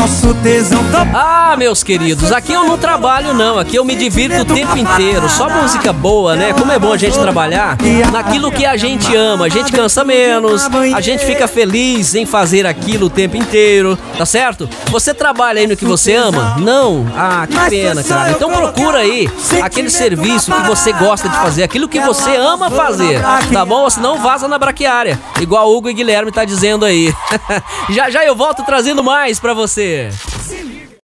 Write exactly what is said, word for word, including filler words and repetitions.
nosso tesão top. Ah, meus queridos, aqui eu não trabalho não, aqui eu me divirto o tempo inteiro, só música boa, né? Como é bom a gente trabalhar naquilo que a gente ama, a gente cansa menos, a gente fica feliz em fazer aquilo o tempo inteiro, tá certo? Você trabalha aí no que você ama? Não? Ah, que pena, cara. Então procura aí aquele serviço que você gosta de fazer, aquilo que você ama fazer, tá bom? Ou senão vaza na braquiária, igual o Hugo e Guilherme tá dizendo aí. Já já eu volto trazendo mais pra você.